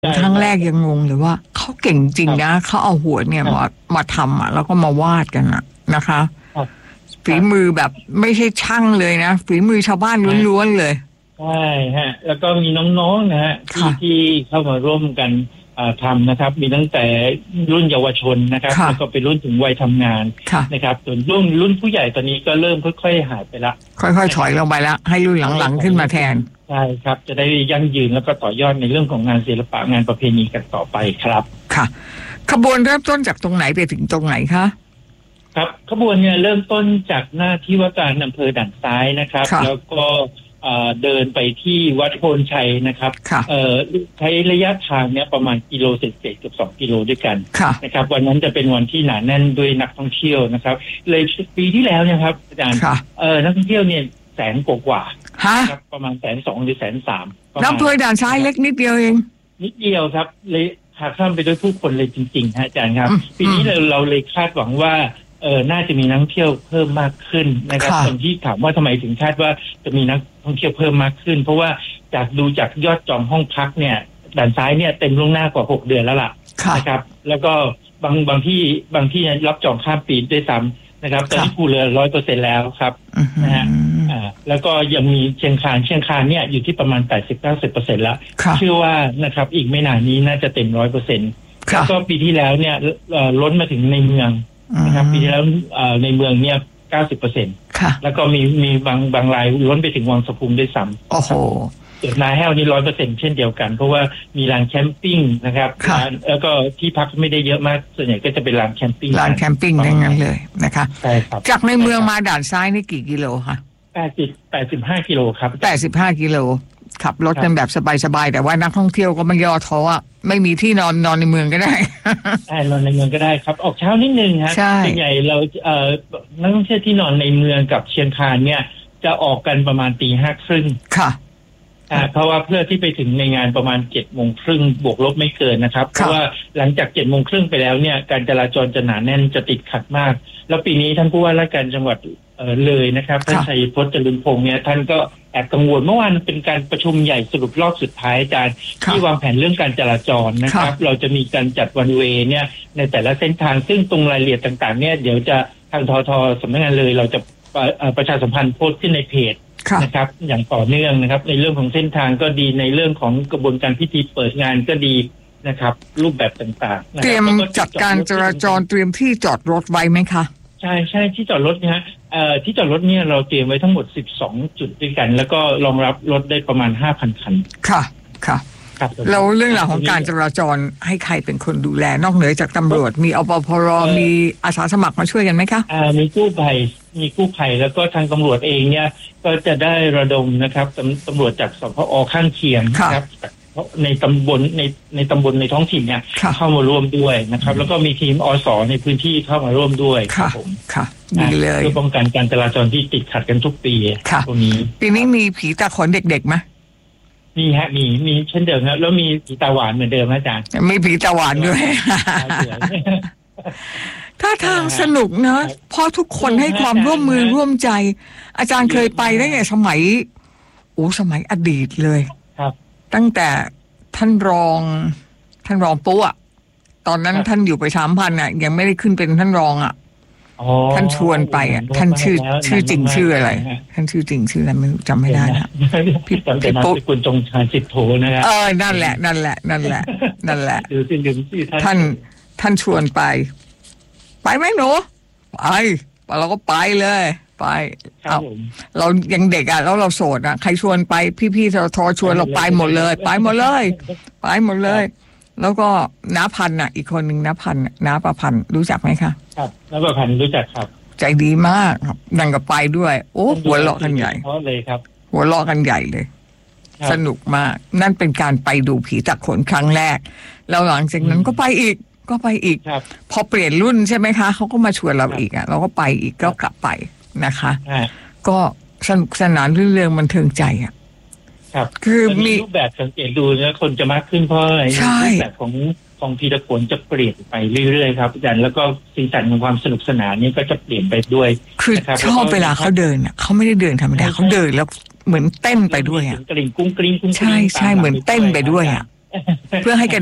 ครั้งแรกยังงงเลยว่าเขาเก่งจริงนะเขาเอาหัวเนี่ยมาทำอ่ะแล้วก็มาวาดกันอ่ะนะคะฝีมือแบบไม่ใช่ช่างเลยนะฝีมือชาวบ้านล้วนๆเลยใช่ฮะแล้วก็มีน้องๆนะฮะที่เข้ามาร่วมกันทำนะครับมีตั้งแต่รุ่นเยาวชนนะครับแล้วก็ไปรุ่นถึงวัยทำงานนะครับส่วนรุ่นผู้ใหญ่ตอนนี้ก็เริ่มค่อยๆหายไปละค่อยๆถอยลงไปแล้วให้รุ่นหลังๆขึ้นมาแทนใช่ครับจะได้ยั่งยืนแล้วก็ต่อยอดในเรื่องของงานศิลปะงานประเพณีกันต่อไปครับค่ะขบวนเริ่มต้นจากตรงไหนไปถึงตรงไหนคะครับขบวนเนี่ยเริ่มต้นจากหน้าที่ว่าการอำเภอด่านซ้ายนะครับแล้วก็เดินไปที่วัดโพนชัยนะครับใช้ระยะทางเนี่ยประมาณกิโลเศษเกือบ2 กิโลด้วยกันนะครับวันนั้นจะเป็นวันที่หนาแน่นด้วยนักท่องเที่ยวนะครับเลยปีที่แล้วเนี่ยครับอาจารย์นักท่องเที่ยวเนี่ย100,000 กว่าครับประมาณ120,000 หรือ130,000 อำเภอด่านซ้ายเล็กนิดเดียวเองนิดเดียวครับเลยหากข้ามไปด้วยผู้คนเลยจริงๆฮะอาจารย์ครับปีนี้เราเลยคาดหวังว่าน่าจะมีนักท่องเที่ยวเพิ่มมากขึ้นนะครับคนที่ถามว่าทำไมถึงคาดว่าจะมีนักท่องเที่ยวเพิ่มมากขึ้นเพราะว่าจากยอดจองห้องพักเนี่ยด่านซ้ายเนี่ยเต็มล่วงหน้ากว่า6 เดือนแล้วล่ะนะครับแล้วก็บางที่รับจองข้ามปีด้วยซ้ำนะครับตอนนี้ผู้เรือ 100% แล้วครับนะฮะแล้วก็ยังมีเชียงคานเนี่ยอยู่ที่ประมาณ 80-90% แล้วเชื่อว่านะครับอีกไม่นานนี้น่าจะเต็ม 100% แล้วก็ปีที่แล้วเนี่ยล้นมาถึงในเมืองนะครับปีที่แล้วในเมืองเนี่ย 90% แล้วก็มีบางรายล้นไปถึงวังสะพุงด้วยซ้ำโอ้โหนาแห้วนี่ 100% เช่นเดียวกันเพราะว่ามีลานแคมปิ้งนะครับแล้วก็ที่พักไม่ได้เยอะมากส่วนใหญ่ก็จะเป็นลานแคมปิ้งนั่นเลยนะคะใช่ครับจากในเมืองมาด่านซ้ายนี่กี่กิโลคะ 85 กิโลครับ 85 กิโลขับรถกันแบบสบายๆแต่ว่านักท่องเที่ยวก็ไม่ย่อท้อไม่มีที่นอนในเมืองก็ได้ใช่นอนในเมืองก็ได้ครับออกเช้านิดนึงฮะส่วนใหญ่เรานักท่องเที่ยวที่นอนในเมืองกับเชียงคานเนี่ยจะออกกันประมาณ 5:30 ค่ะเพราะว่าเพื่อที่ไปถึงในงานประมาณ 7:30 บวกลบไม่เกินนะครับเพราะว่าหลังจาก 7:30 ไปแล้วเนี่ยการจราจรจะหนาแน่นจะติดขัดมากแล้วปีนี้ท่านผู้ว่าราชการจังหวัดเลยนะครับท่านชัยพจน์ จรุนพงษ์เนี่ยท่านก็แอบกังวลเมื่อวานเป็นการประชุมใหญ่สรุปรอบสุดท้ายอาจารย์ที่วางแผนเรื่องการจราจรนะครับเราจะมีการจัดวันเวย์เนี่ยในแต่ละเส้นทางซึ่งตรงรายละเอียดต่างๆเนี่ยเดี๋ยวจะทางทท.สำนักงานเลยเราจะประชาสัมพันธ์โพสต์ขึ้นในเพจนะครับอย่างต่อเนื่องนะครับในเรื่องของเส้นทางก็ดีในเรื่องของกระบวนการพิธีเปิดงานก็ดีนะครับรูปแบบต่างๆเตรียมจัดการจราจรเตรียมที่จอดรถไว้ไหมคะใช่ที่จอดรถเนี่ยที่จอดรถเนี่ยเราเตรียมไว้ทั้งหมด12 จุดด้วยกันแล้วก็รองรับรถได้ประมาณ 5,000 คันค่ะแล้วเรื่องราวของการจราจรให้ใครเป็นคนดูแลนอกเหนือจากตำรวจมีอปพรมีอาสาสมัครมาช่วยกันไหมคะมีกู้ภัยแล้วก็ทางตำรวจเองเนี่ยก็จะได้ระดมนะครับตำรวจจากสพอข้างเคียงนะครับในตำบลในท้องถิ่นเนี่ยเข้ามาร่วมด้วยนะครับแล้วก็มีทีมอสในพื้นที่เข้ามาร่วมด้วยครับผมค่ะดีเลยเพื่อป้องกันการจราจรที่ติดขัดกันทุกปีตรงนี้ปีนี้มีผีตาขนเด็กๆไหมมีฮะมีเช่นเดิมครับแล้วมีผีตาหวานเหมือนเดิมอาจารย์มีผีตาหวานด้วยถ้าทางสนุกนะเพราะทุกคนให้ความร่วมมือร่วมใจอาจารย์เคยไปได้ไงสมัยอดีตเลยครับตั้งแต่ท่านรองปุ๊อ่ะตอนนั้นท่านอยู่ไป3,000อ่ะยังไม่ได้ขึ้นเป็นท่านรองอ่ะท่านชวนไปอ่ะท่านชื่อจริงชื่ออะไรท่านชื่อจริงชื่ออะไรไม่จำไม่ได้นะพี่ปุ๊คุณจงชาญสิทโธนะครับนั่นแหละท่านชวนไปไหมหนูไปเราก็ไปเลยไปเรายังเด็กอ่ะแล้วเราโสดอ่ะใครชวนไปพี่ๆทชวนเราไปหมดเลยแล้วก็น้าพันธุ์อ่ะอีกคนหนึ่งน้าประพันธ์รู้จักไหมคะครับน้าประพันธ์รู้จักครับใจดีมากครับนั่งกับไปด้วยโอ้หัวเราะกันใหญ่เลยครับหัวเราะกันใหญ่เลยสนุกมากนั่นเป็นการไปดูผีตาขนครั้งแรกแล้วหลังจากนั้นก็ไปอีกพอเปลี่ยนรุ่นใช่ไหมคะเขาก็มาชวนเราอีกอ่ะเราก็ไปอีกก็กลับไปนะคะก็สนุกสนานเรื่องบันเทิงใจอ่ะครับคือมีรูปแบบสังเกตดูนะคนจะมากขึ้นเพราะอะไรรูปแบบของผีตาขนจะเปลี่ยนไปเรื่อยๆครับอาจารย์แล้วก็สีสันของความสนุกสนานนี่ก็จะเปลี่ยนไปด้วยคือชอบเวลาเขาเดินอ่ะเขาไม่ได้เดินธรรมดาเขาเดินแล้วเหมือนเต้นไปด้วยอ่ะกริ่งกุ้งกริ้งใช่เหมือนเต้นไปด้วยอ่ะเพื่อให้แก